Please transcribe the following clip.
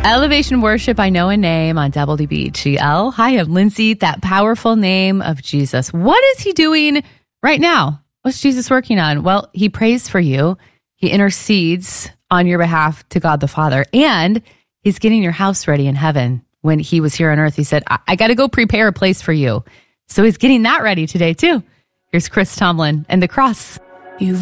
Elevation Worship, I Know a Name on WBGL. Hi, I'm Lindsay, that powerful name of Jesus. What is he doing right now? What's Jesus working on? Well, he prays for you. He intercedes on your behalf to God the Father, and he's getting your house ready in heaven. When he was here on earth, he said, I got to go prepare a place for you. So he's getting that ready today too. Here's Chris Tomlin and the cross.